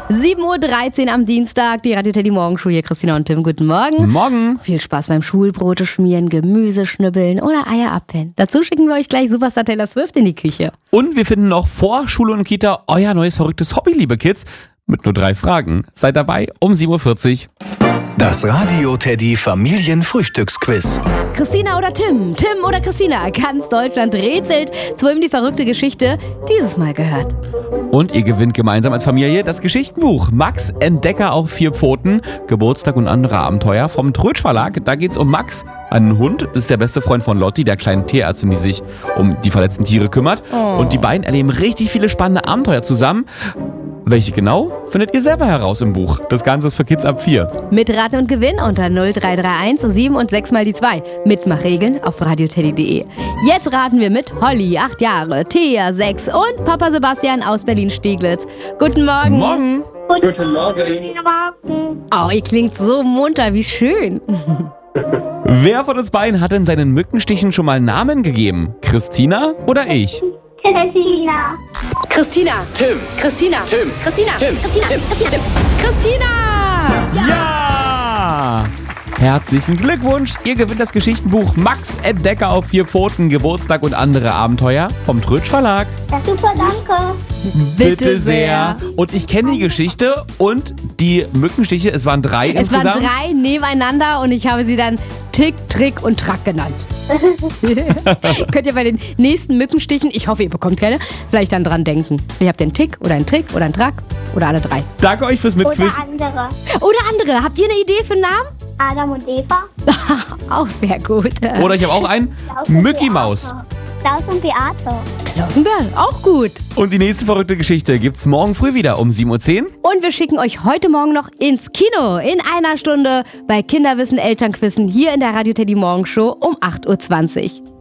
7:13 Uhr am Dienstag, die Radio Teddy Morgenshow hier, Christina und Tim, guten Morgen. Morgen. Viel Spaß beim Schulbrote schmieren, Gemüse schnibbeln oder Eier abpennen. Dazu schicken wir euch gleich Superstar Taylor Swift in die Küche. Und wir finden noch vor Schule und Kita euer neues verrücktes Hobby, liebe Kids, mit nur 3 Fragen. Seid dabei um 7:40 Uhr. Das Radio Teddy Familienfrühstücksquiz. Christina oder Tim? Tim oder Christina? Ganz Deutschland rätselt, zu wem die verrückte Geschichte dieses Mal gehört. Und ihr gewinnt gemeinsam als Familie das Geschichtenbuch Max, Entdecker auf 4 Pfoten, Geburtstag und andere Abenteuer vom Trötsch Verlag. Da geht's um Max, einen Hund. Das ist der beste Freund von Lotti, der kleinen Tierärztin, die sich um die verletzten Tiere kümmert. Und die beiden erleben richtig viele spannende Abenteuer zusammen. Welche genau, findet ihr selber heraus im Buch. Das Ganze ist für Kids ab 4. Mitraten und Gewinn unter 0331 7 und 6 mal die 2. Mitmachregeln auf radioteddy.de. Jetzt raten wir mit Holly, 8 Jahre, Thea, 6 und Papa Sebastian aus Berlin-Steglitz. Guten Morgen. Morgen. Guten Morgen. Oh, ihr klingt so munter, wie schön. Wer von uns beiden hat in seinen Mückenstichen schon mal Namen gegeben? Christina oder ich? Christina. Christina. Tim. Christina. Tim. Christina. Tim. Christina. Tim. Christina. Tim. Christina. Ja! Herzlichen Glückwunsch! Ihr gewinnt das Geschichtenbuch Max, Entdecker auf 4 Pfoten, Geburtstag und andere Abenteuer vom Trötsch Verlag. Ja, super, danke. Bitte sehr. Und ich kenne die Geschichte und die Mückenstiche, es waren 3 Es waren insgesamt. 3 nebeneinander und ich habe sie dann Tick, Trick und Track genannt. Könnt ihr bei den nächsten Mückenstichen, ich hoffe, ihr bekommt keine, vielleicht dann dran denken. Ihr habt den Tick oder einen Trick oder einen Track oder alle 3. Danke euch fürs Oder Mitquiz. andere. Oder andere, habt ihr eine Idee für einen Namen? Adam und Eva. Auch sehr gut. Oder ich habe auch einen, Klaus und Mickey Beate. Maus. Klaus und Beate. Klausenberg, auch gut. Und die nächste verrückte Geschichte gibt's morgen früh wieder um 7:10 Uhr. Und wir schicken euch heute Morgen noch ins Kino. In einer Stunde bei Kinderwissen Elternquissen hier in der Radio Teddy Morgenshow um 8:20 Uhr.